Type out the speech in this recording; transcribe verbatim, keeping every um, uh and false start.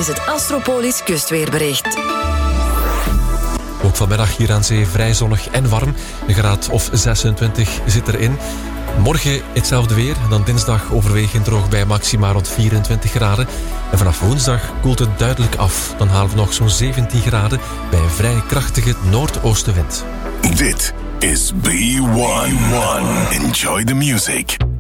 is het Astropolis kustweerbericht. Ook vanmiddag hier aan zee vrij zonnig en warm. Een graad of zesentwintig zit erin. Morgen hetzelfde weer. En dan dinsdag overwegend droog bij maxima rond vierentwintig graden. En vanaf woensdag koelt het duidelijk af. Dan halen we nog zo'n zeventien graden bij een vrij krachtige noordoostenwind. Dit is B one. Enjoy the music.